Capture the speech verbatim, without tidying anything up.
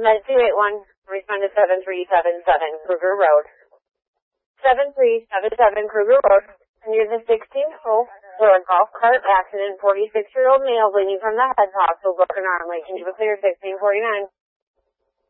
Med two eight one, respond to seven three seven seven Kruger Road. seven three seven seven Kruger Road, near the sixteenth hole, where a golf cart accident, forty-six-year-old male bleeding from the head, possible broken arm, waiting to be clear, sixteen forty-nine.